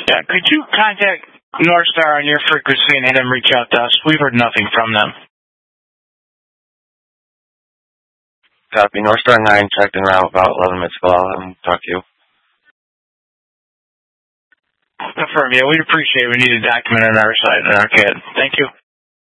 Yeah, could you contact North Star on your frequency and have them reach out to us? We've heard nothing from them. Copy. North Star 9 checked in around about 11 minutes ago. I'll have them talk to you. Confirm, yeah, we'd appreciate it. We need a document on our side, on our CAD. Thank you.